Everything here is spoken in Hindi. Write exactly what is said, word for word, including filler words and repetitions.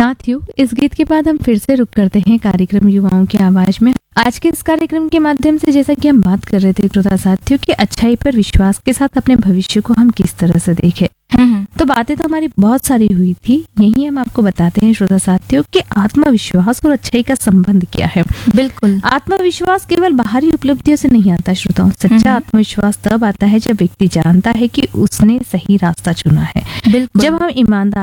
साथियों, इस गीत के बाद हम फिर से रुक करते हैं कार्यक्रम युवाओं की आवाज में। आज के इस कार्यक्रम के माध्यम से जैसा कि हम बात कर रहे थे श्रोता साथियों कि अच्छाई पर विश्वास के साथ अपने भविष्य को हम किस तरह से देखें। तो बातें तो हमारी बहुत सारी हुई थी, यही हम आपको बताते हैं श्रोता साथियों कि आत्मविश्वास और अच्छाई का संबंध क्या है। बिल्कुल। आत्मविश्वास केवल बाहरी उपलब्धियों से नहीं आता श्रोताओं। सच्चा आत्मविश्वास तब आता है जब व्यक्ति जानता है कि उसने सही रास्ता चुना है। बिल्कुल। जब हम ईमानदार